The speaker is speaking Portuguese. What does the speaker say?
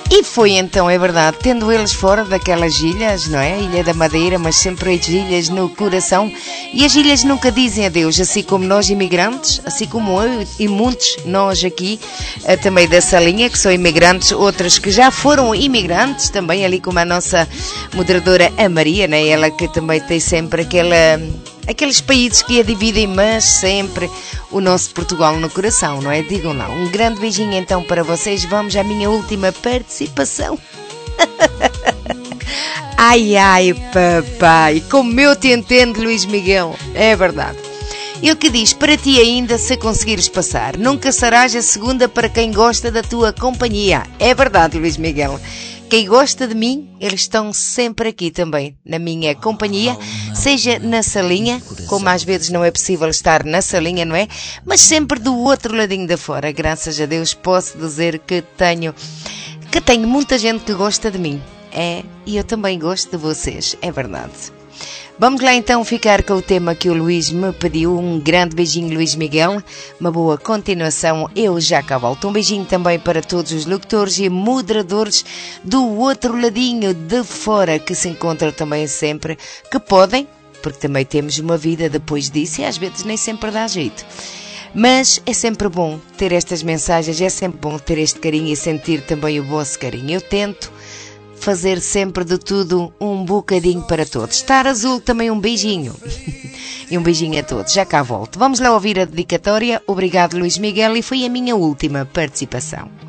E foi então, é verdade, tendo eles fora daquelas ilhas, não é? Ilha da Madeira, mas sempre as ilhas no coração. E as ilhas nunca dizem adeus, assim como nós imigrantes, assim como eu e muitos nós aqui, também dessa linha, que são imigrantes, outras que já foram imigrantes, também ali como a nossa moderadora, a Maria, né? Ela que também tem sempre aqueles países que a dividem, mas sempre o nosso Portugal no coração, não é? Digam lá. Um grande beijinho então para vocês. Vamos à minha última participação. Ai, ai, papai, como eu te entendo, Luís Miguel. É verdade. Ele que diz, para ti ainda, se conseguires passar, nunca serás a segunda para quem gosta da tua companhia. É verdade, Luís Miguel. Quem gosta de mim, eles estão sempre aqui também, na minha companhia, seja na salinha, como às vezes não é possível estar na salinha, não é? Mas sempre do outro ladinho da fora. Graças a Deus posso dizer que tenho muita gente que gosta de mim. E eu também gosto de vocês, é verdade. Vamos lá então ficar com o tema que o Luís me pediu. Um grande beijinho, Luís Miguel. Uma boa continuação. Eu já cá volto. Um beijinho também para todos os locutores e moderadores do outro ladinho de fora, que se encontram também sempre, que podem, porque também temos uma vida depois disso e às vezes nem sempre dá jeito. Mas é sempre bom ter estas mensagens, é sempre bom ter este carinho e sentir também o vosso carinho. Eu tento fazer sempre de tudo um bocadinho para todos. Estar azul também um beijinho. E um beijinho a todos. Já cá volto. Vamos lá ouvir a dedicatória. Obrigado, Luís Miguel, e foi a minha última participação.